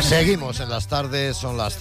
Seguimos en las tardes, son las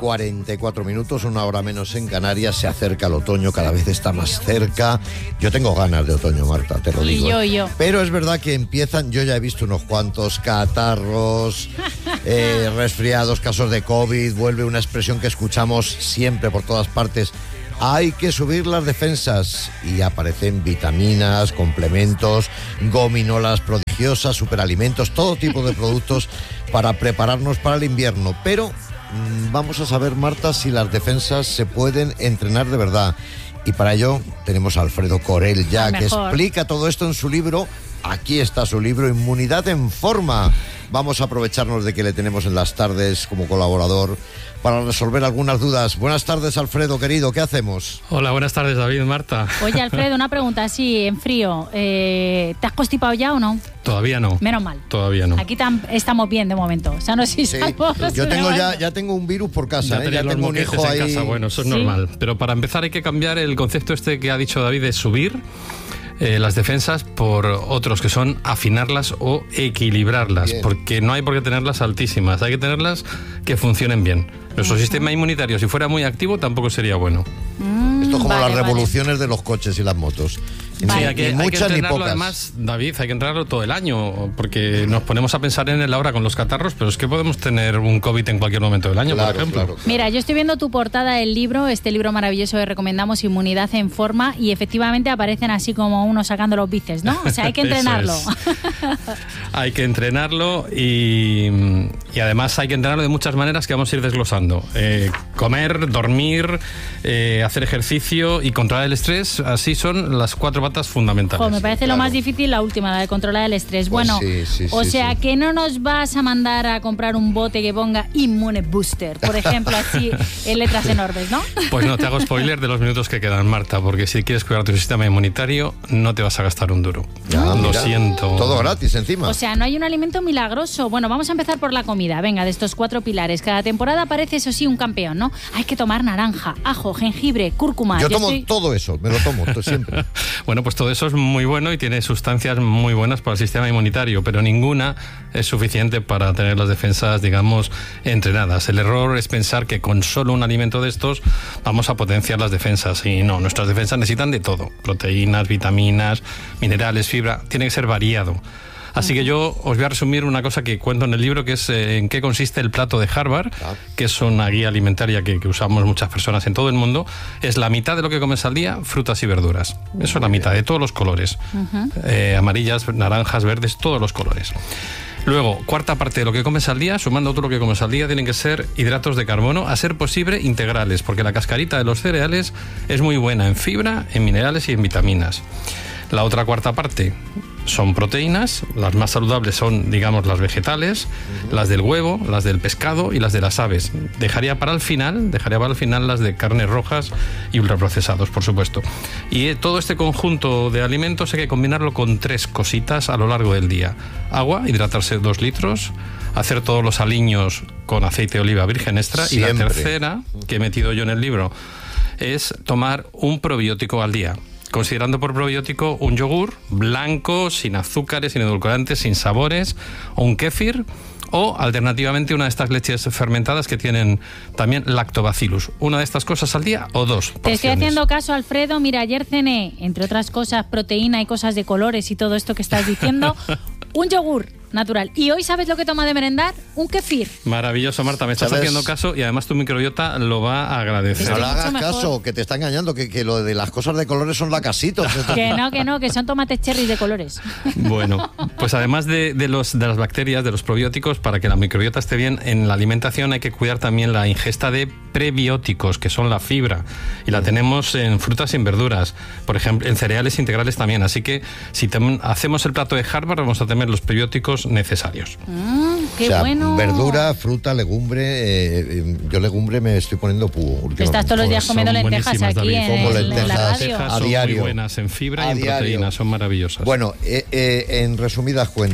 5:44, una hora menos en Canarias. Se acerca el otoño, cada vez está más cerca. Yo tengo ganas de otoño, Marta, te lo digo. Y yo. Pero es verdad que empiezan, yo ya he visto unos cuantos catarros, resfriados, casos de COVID. Vuelve una expresión que escuchamos siempre por todas partes. Hay que subir las defensas y aparecen vitaminas, complementos, gominolas prodigiosas, superalimentos, todo tipo de productos para prepararnos para el invierno. Pero vamos a saber, Marta, si las defensas se pueden entrenar de verdad. Y para ello tenemos a Alfredo Corell ya, que explica todo esto en su libro. Aquí está su libro, Inmunidad en Forma. Vamos a aprovecharnos de que le tenemos en las tardes como colaborador para resolver algunas dudas. Buenas tardes, Alfredo, querido, ¿qué hacemos? Hola, buenas tardes, David, Marta. Oye, Alfredo, una pregunta así, en frío. ¿Te has constipado ya o no? Todavía no. Menos mal. Todavía no. Aquí estamos bien de momento. O sea, no sé si salvos. Yo tengo ya tengo un virus por casa, ya tengo un hijo ahí. Casa. Bueno, eso es normal. Pero para empezar hay que cambiar el concepto este que ha dicho David de subir las defensas por otros que son afinarlas o equilibrarlas. Bien. Porque no hay por qué tenerlas altísimas, hay que tenerlas que funcionen bien. Nuestro sistema inmunitario, si fuera muy activo, tampoco sería bueno. Esto es como las revoluciones de los coches y las motos. Sí, hay que entrenarlo además, David, hay que entrenarlo todo el año, porque nos ponemos a pensar en él ahora con los catarros, pero es que podemos tener un COVID en cualquier momento del año, por ejemplo. Claro. Mira, yo estoy viendo tu portada del libro, este libro maravilloso que recomendamos, Inmunidad en Forma, y efectivamente aparecen así como uno sacando los bíceps, ¿no? O sea, hay que entrenarlo. Hay que entrenarlo y además hay que entrenarlo de muchas maneras que vamos a ir desglosando. Comer, dormir, hacer ejercicio y controlar el estrés, así son las 4 patas fundamentales. Me parece lo más difícil la última, la de controlar el estrés. Pues bueno, que no nos vas a mandar a comprar un bote que ponga Immune Booster, por ejemplo, así en letras enormes, ¿no? Pues no, te hago spoiler de los minutos que quedan, Marta, porque si quieres cuidar tu sistema inmunitario no te vas a gastar un duro. Lo siento. Todo gratis encima. O sea, no hay un alimento milagroso. Bueno, vamos a empezar por la comida. Venga, de estos 4 pilares. Cada temporada aparece, eso sí, un campeón, ¿no? Hay que tomar naranja, ajo, jengibre, cúrcuma. Yo tomo todo eso, me lo tomo siempre. Bueno, pues todo eso es muy bueno y tiene sustancias muy buenas para el sistema inmunitario, pero ninguna es suficiente para tener las defensas, digamos, entrenadas. El error es pensar que con solo un alimento de estos vamos a potenciar las defensas. Y no, nuestras defensas necesitan de todo. Proteínas, vitaminas, minerales, fibra. Tiene que ser variado. Así que yo os voy a resumir una cosa que cuento en el libro, que es en qué consiste el plato de Harvard, que es una guía alimentaria que usamos muchas personas en todo el mundo. Es la mitad de lo que comes al día, frutas y verduras. Eso es la mitad, de todos los colores. Amarillas, naranjas, verdes, todos los colores. Luego, 4ª parte de lo que comes al día, sumando todo lo que comes al día, tienen que ser hidratos de carbono, a ser posible integrales, porque la cascarita de los cereales es muy buena en fibra, en minerales y en vitaminas. La otra 4ª parte son proteínas, las más saludables son, digamos, las vegetales, las del huevo, las del pescado y las de las aves. Dejaría para el final las de carnes rojas y ultraprocesados, por supuesto. Y todo este conjunto de alimentos hay que combinarlo con 3 cositas a lo largo del día. Agua, hidratarse 2 litros, hacer todos los aliños con aceite de oliva virgen extra. Siempre. Y la tercera, que he metido yo en el libro, es tomar un probiótico al día. Considerando por probiótico un yogur blanco, sin azúcares, sin edulcorantes, sin sabores, o un kéfir, o alternativamente una de estas leches fermentadas que tienen también lactobacillus. Una de estas cosas al día o 2 porciones. Te estoy haciendo caso, Alfredo. Mira, ayer cené, entre otras cosas, proteína y cosas de colores y todo esto que estás diciendo, un yogur natural. Y hoy, ¿sabes lo que toma de merendar? Un kéfir. Maravilloso, Marta, me estás haciendo caso y además tu microbiota lo va a agradecer. No le hagas caso, que te está engañando, que lo de las cosas de colores son lacasitos. que son tomates cherry de colores. Bueno, pues además de las bacterias, de los probióticos, para que la microbiota esté bien, en la alimentación hay que cuidar también la ingesta de prebióticos, que son la fibra, y la tenemos en frutas y en verduras, por ejemplo, en cereales integrales también. Así que si hacemos el plato de Harvard, vamos a tener los prebióticos necesarios. ¡Qué bueno! Verdura, fruta, legumbre. Yo legumbre me estoy poniendo púo. Estás todos los días comiendo lentejas aquí en la radio. A diario. Son muy buenas en fibra y en proteínas, son maravillosas. Bueno, en resumidas cuentas,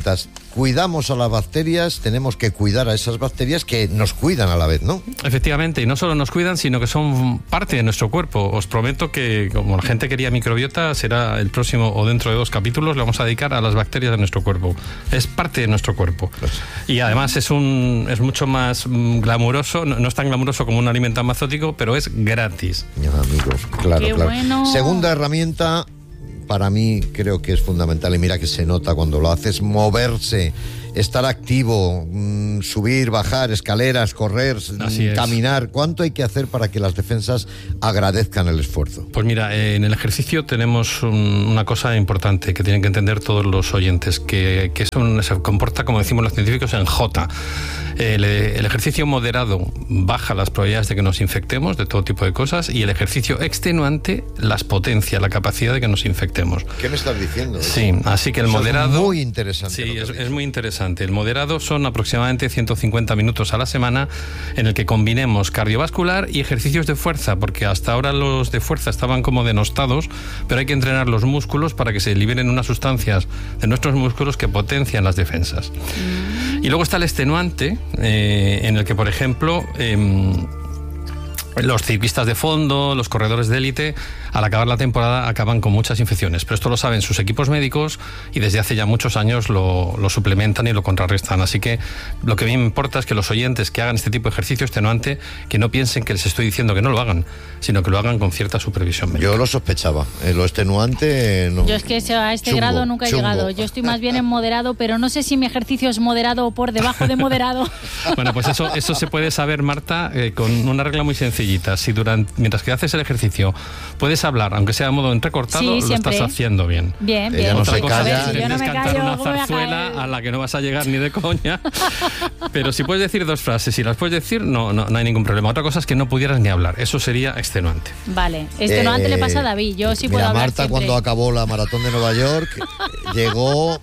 cuidamos a las bacterias, tenemos que cuidar a esas bacterias que nos cuidan a la vez, ¿no? Efectivamente, y no solo nos cuidan, sino que son parte de nuestro cuerpo. Os prometo que, como la gente quería microbiota, será el próximo o dentro de 2 capítulos, le vamos a dedicar a las bacterias de nuestro cuerpo. Es parte de nuestro cuerpo. Y además es mucho más glamuroso, no es tan glamuroso como un alimento amazótico, pero es gratis. Ya, amigos, claro, Qué claro. bueno. Segunda herramienta, para mí creo que es fundamental, y mira que se nota cuando lo haces, moverse, estar activo, subir, bajar escaleras, correr, caminar. ¿Cuánto hay que hacer para que las defensas agradezcan el esfuerzo? Pues mira, en el ejercicio tenemos una cosa importante que tienen que entender todos los oyentes, que se comporta, como decimos los científicos, en J. El ejercicio moderado baja las probabilidades de que nos infectemos de todo tipo de cosas, y el ejercicio extenuante las potencia, la capacidad de que nos infectemos. ¿Qué me estás diciendo? Sí, así que el moderado... Es muy interesante. Sí, es muy interesante. El moderado son aproximadamente 150 minutos a la semana en el que combinemos cardiovascular y ejercicios de fuerza, porque hasta ahora los de fuerza estaban como denostados, pero hay que entrenar los músculos para que se liberen unas sustancias de nuestros músculos que potencian las defensas. Y luego está el extenuante, en el que, por ejemplo, los ciclistas de fondo, los corredores de élite, al acabar la temporada acaban con muchas infecciones, pero esto lo saben sus equipos médicos y desde hace ya muchos años lo suplementan y lo contrarrestan. Así que lo que a mí me importa es que los oyentes que hagan este tipo de ejercicio extenuante, que no piensen que les estoy diciendo que no lo hagan, sino que lo hagan con cierta supervisión médica. Yo lo sospechaba, lo extenuante no. Yo es que a este grado nunca he llegado. Yo estoy más bien en moderado, pero no sé si mi ejercicio es moderado o por debajo de moderado. Bueno, pues eso se puede saber, Marta, con una regla muy sencillita. Si mientras que haces el ejercicio puedes hablar, aunque sea de modo entrecortado, sí, lo estás haciendo bien. Bien. No Otra se cosa calla. es Yo no intentes me cantar callo, una ¿cómo voy a zarzuela caer? a la que no vas a llegar ni de coña. Pero si puedes decir 2 frases y las puedes decir, no hay ningún problema. Otra cosa es que no pudieras ni hablar. Eso sería extenuante. Vale, extenuante le pasa a David. Yo sí puedo hablar Marta, siempre. cuando acabó la maratón de Nueva York, llegó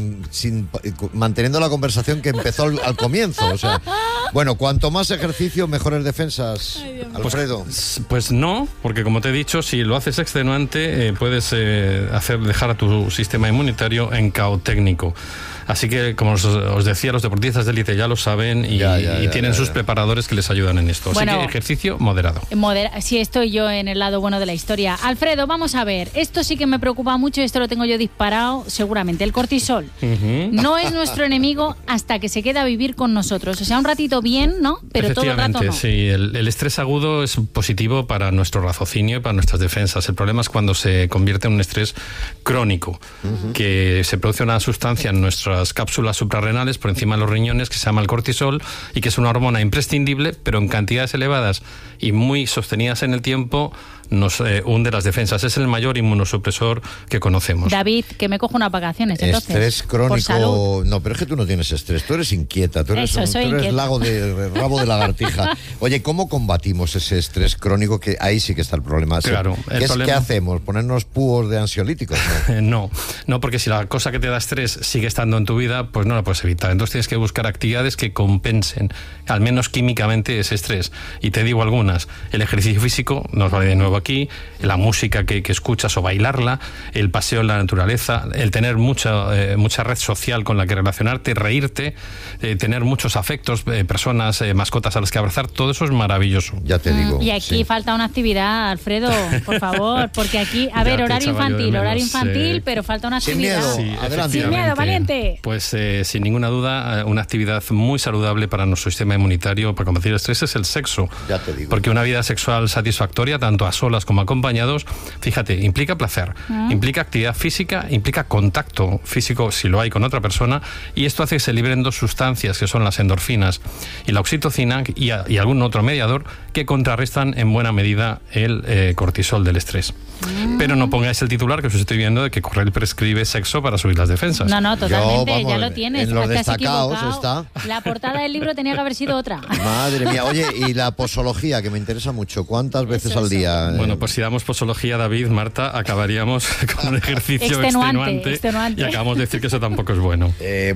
manteniendo la conversación que empezó al comienzo. O sea, bueno, cuanto más ejercicio, mejores defensas, Alfredo. Pues no, porque como te he dicho, si lo haces extenuante, puedes dejar a tu sistema inmunitario en caos técnico. Así que, como os decía, los deportistas de élite ya lo saben y tienen sus preparadores que les ayudan en esto. Así que ejercicio moderado. Sí, estoy yo en el lado bueno de la historia. Alfredo, vamos a ver. Esto sí que me preocupa mucho y esto lo tengo yo disparado seguramente. El cortisol. No es nuestro enemigo hasta que se queda a vivir con nosotros. O sea, un ratito bien, ¿no? Pero todo el rato no. Sí. El estrés agudo es positivo para nuestro raciocinio y para nuestras defensas. El problema es cuando se convierte en un estrés crónico, que se produce una sustancia en nuestras cápsulas suprarrenales por encima de los riñones que se llama el cortisol y que es una hormona imprescindible, pero en cantidades elevadas y muy sostenidas en el tiempo nos hunde las defensas. Es el mayor inmunosupresor que conocemos. David, que me cojo unas vacaciones, entonces. Estrés crónico. Por salud. No, pero es que tú no tienes estrés, tú eres inquieta, tú eres inquieta. rabo de lagartija. Oye, ¿cómo combatimos ese estrés crónico? Que ahí sí que está el problema. Claro. ¿Qué hacemos? ¿Ponernos púos de ansiolíticos? No, porque si la cosa que te da estrés sigue estando en tu vida, pues no la puedes evitar. Entonces tienes que buscar actividades que compensen, al menos químicamente, ese estrés. Y te digo algunas. El ejercicio físico, nos vale de nuevo aquí, la música que escuchas o bailarla, el paseo en la naturaleza, el tener mucha red social con la que relacionarte, reírte, tener muchos afectos, personas, mascotas a las que abrazar, todo eso es maravilloso. Ya te digo. Y aquí falta una actividad, Alfredo, por favor, porque aquí, horario infantil, pero falta una actividad. Sin miedo, adelante. Sin miedo, valiente. Pues sin ninguna duda, una actividad muy saludable para nuestro sistema inmunitario, para combatir el estrés, es el sexo. Ya te digo. Porque una vida sexual satisfactoria, tanto a solas como acompañados, fíjate, implica placer, implica actividad física, implica contacto físico, si lo hay, con otra persona, y esto hace que se liberen 2 sustancias, que son las endorfinas y la oxitocina, y algún otro mediador, que contrarrestan en buena medida el cortisol del estrés. Pero no pongáis el titular que os estoy viendo de que Correll prescribe sexo para subir las defensas. No, totalmente, ya lo tienes. En los Te has destacados equivocado. está. La portada del libro tenía que haber sido otra. Madre mía. Oye, y la posología, que me interesa mucho. ¿Cuántas veces al día? Bueno, pues si damos posología, David, Marta, acabaríamos con un ejercicio extenuante. Y acabamos de decir que eso tampoco es bueno.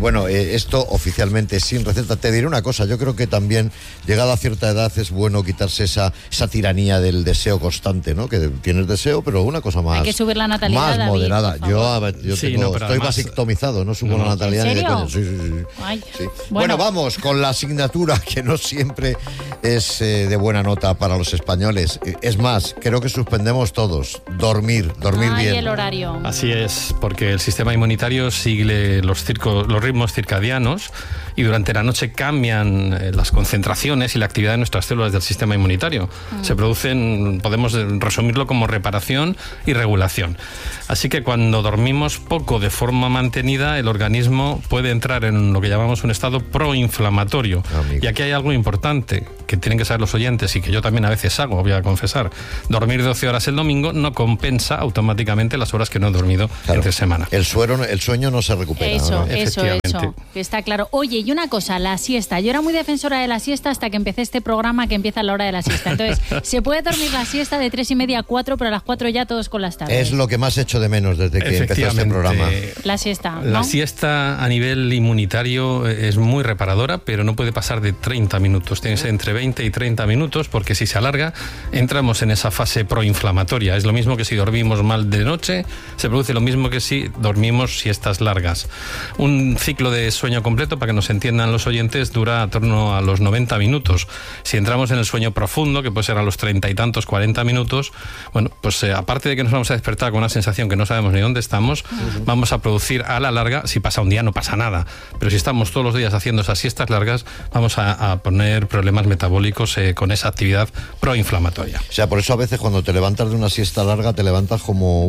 Esto oficialmente sin receta. Te diré una cosa, yo creo que también, llegado a cierta edad, es bueno quitarse esa tiranía del deseo constante, ¿no? Que tienes deseo, pero una cosa más. Hay que subir la natalidad, más David, moderada. por favor. Yo Sí, tengo, no, pero estoy además, vasectomizado, no subo la natalidad ¿en ni de serio? coña. Sí. Ay, Sí. Bueno, bueno. vamos con la asignatura que no siempre es de buena nota para los españoles. Es más, creo que suspendemos todos. Dormir Ay, bien. el horario. Así es, porque el sistema inmunitario sigue los ritmos circadianos y durante la noche cambian las concentraciones y la actividad de nuestras células del sistema inmunitario. Se producen, podemos resumirlo como reparación y regulación. Así que cuando dormimos poco de forma mantenida, el organismo puede entrar en lo que llamamos un estado proinflamatorio. Amigo. Y aquí hay algo importante que tienen que saber los oyentes y que yo también a veces hago, voy a confesar. Dormir 12 horas el domingo no compensa automáticamente las horas que no he dormido entre semana. El sueño no se recupera. Eso, ¿no? eso, Efectivamente. está claro. Oye, y una cosa, la siesta. Yo era muy defensora de la siesta hasta que empecé este programa que empieza a la hora de la siesta. Entonces, se puede dormir la siesta de 3:30 a 4, pero a las 4 ya todos con las tardes. Es lo que más echo de menos desde que empezó este programa. La siesta, ¿no? La siesta a nivel inmunitario es muy reparadora, pero no puede pasar de 30 minutos. Tiene que ser entre 20 y 30 minutos, porque si se alarga, entramos en esa fase proinflamatoria. Es lo mismo que si dormimos mal de noche, se produce lo mismo que si dormimos siestas largas. Un ciclo de sueño completo, para que nos entiendan los oyentes, dura a torno a los 90 minutos. Si entramos en el sueño profundo, que puede ser a los 30 y tantos, 40 minutos, bueno, pues aparte de que nos vamos a despertar con una sensación que no sabemos ni dónde estamos, vamos a producir a la larga, si pasa un día no pasa nada, pero si estamos todos los días haciendo esas siestas largas, vamos a poner problemas metabólicos con esa actividad proinflamatoria. O sea, por eso a veces cuando te levantas de una siesta larga te levantas como,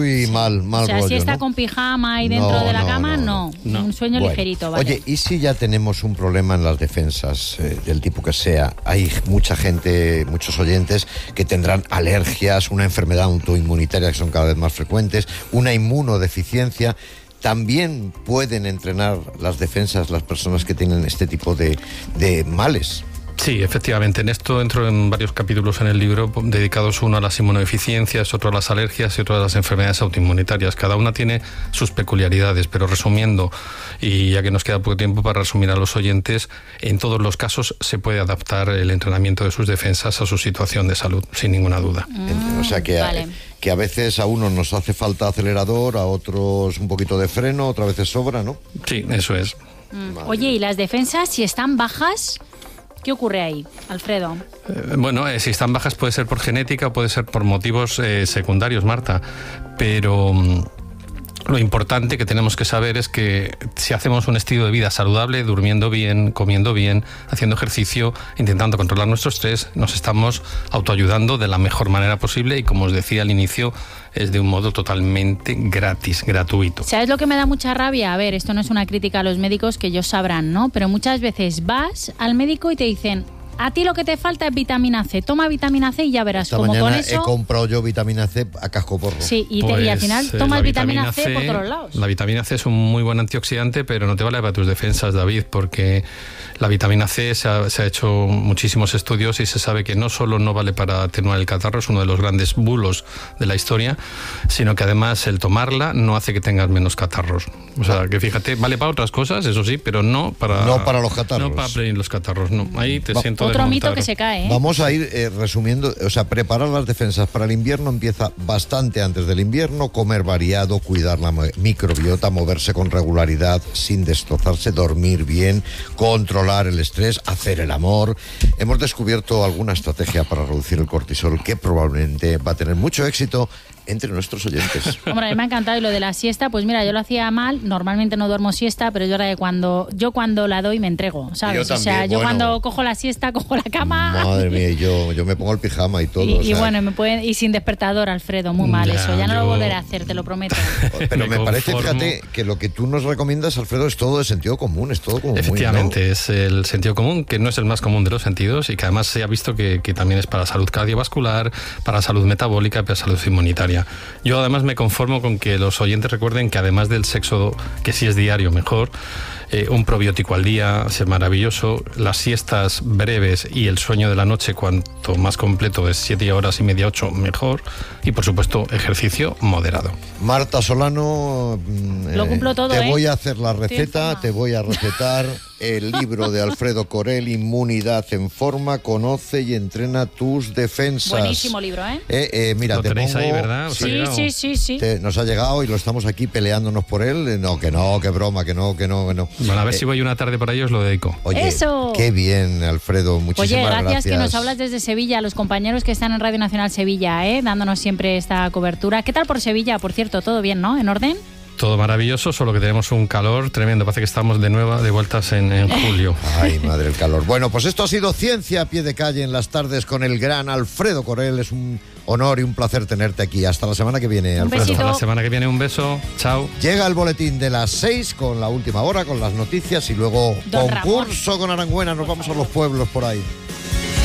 mal O sea, rollo, siesta ¿no? con pijama y dentro de la cama, no. Un sueño Bueno, ligerito, ¿vale? Oye, ¿y si ya tenemos un problema en las defensas, del tipo que sea? Hay mucha gente, muchos oyentes que tendrán alergias, una enfermedad autoinmunitaria que son cada vez más frecuentes, una inmunodeficiencia. ¿También pueden entrenar las defensas las personas que tienen este tipo de males? Sí, efectivamente. En esto entro en varios capítulos en el libro dedicados, uno a las inmunodeficiencias, otro a las alergias y otro a las enfermedades autoinmunitarias. Cada una tiene sus peculiaridades, pero resumiendo, y ya que nos queda poco tiempo para resumir a los oyentes, en todos los casos se puede adaptar el entrenamiento de sus defensas a su situación de salud, sin ninguna duda. O sea que, vale. que a veces a unos nos hace falta acelerador, a otros un poquito de freno, otras veces sobra, ¿no? Sí, eso es. Oye, ¿y las defensas, si están bajas, qué ocurre ahí, Alfredo? Bueno, si están bajas puede ser por genética o puede ser por motivos secundarios, Marta, pero lo importante que tenemos que saber es que si hacemos un estilo de vida saludable, durmiendo bien, comiendo bien, haciendo ejercicio, intentando controlar nuestro estrés, nos estamos autoayudando de la mejor manera posible y, como os decía al inicio, es de un modo totalmente gratis, gratuito. ¿Sabes lo que me da mucha rabia? A ver, esto no es una crítica a los médicos, que ellos sabrán, ¿no? Pero muchas veces vas al médico y te dicen: a ti lo que te falta es vitamina C, toma vitamina C y ya verás. Esta como mañana con eso... he comprado yo vitamina C a cascoporro. Sí, y al final tomas la vitamina C por todos lados. La vitamina C es un muy buen antioxidante, pero no te vale para tus defensas, David, porque la vitamina C se ha hecho muchísimos estudios y se sabe que no solo no vale para atenuar el catarro, es uno de los grandes bulos de la historia, sino que además el tomarla no hace que tengas menos catarros. O sea, que fíjate, vale para otras cosas, eso sí, pero no para los catarros. No para prevenir los catarros, no. Ahí te siento Otro mito desmontar. que se cae, ¿eh? Vamos a ir resumiendo, o sea, preparar las defensas para el invierno empieza bastante antes del invierno, comer variado, cuidar la microbiota, moverse con regularidad sin destrozarse, dormir bien, controlar el estrés, hacer el amor. Hemos descubierto alguna estrategia para reducir el cortisol que probablemente va a tener mucho éxito entre nuestros oyentes. Hombre, a mí me ha encantado. Y lo de la siesta, pues mira, yo lo hacía mal. Normalmente no duermo siesta, pero es verdad que cuando la doy me entrego, ¿sabes? Yo o sea, también, yo bueno. cuando cojo la siesta, cojo la cama. Madre mía, yo me pongo el pijama y todo. Y bueno, y sin despertador, Alfredo, muy mal eso. Ya no lo volveré a hacer, te lo prometo. Pero me parece, conformo. fíjate, que lo que tú nos recomiendas, Alfredo, es todo de sentido común, es todo como Efectivamente, muy, ¿no? es el sentido común, que no es el más común de los sentidos y que además se ha visto que también es para salud cardiovascular, para salud metabólica, para salud inmunitaria. Yo además me conformo con que los oyentes recuerden que además del sexo, que sí es diario mejor, un probiótico al día, es maravilloso. Las siestas breves y el sueño de la noche, cuanto más completo, es 7 horas y media, 8, mejor. Y por supuesto, ejercicio moderado. Marta Solano, lo cumplo todo, te voy a hacer la receta, te voy a recetar el libro de Alfredo Corel, Inmunidad en Forma, conoce y entrena tus defensas. Buenísimo libro, ¿eh? Mira, lo te tenéis pongo, ahí, ¿verdad? Sí. Nos ha llegado y lo estamos aquí peleándonos por él. No, que broma, que no. Bueno, a ver si voy una tarde por ahí, os lo dedico. Oye, ¡eso! Qué bien, Alfredo, muchísimas gracias. Oye, gracias que nos hablas desde Sevilla, a los compañeros que están en Radio Nacional Sevilla, dándonos siempre esta cobertura. ¿Qué tal por Sevilla, por cierto? ¿Todo bien, no? ¿En orden? Todo maravilloso, solo que tenemos un calor tremendo. Parece que estamos de vueltas en julio. Ay, madre, el calor. Bueno, pues esto ha sido Ciencia a pie de calle en las tardes con el gran Alfredo Corel. Es un honor y un placer tenerte aquí. Hasta la semana que viene, Alfredo. Hasta la semana que viene, un beso. Chao. Llega el boletín de las 6 con la última hora, con las noticias y luego Don concurso Ramón. con Arangüena. Nos vamos a los pueblos por ahí.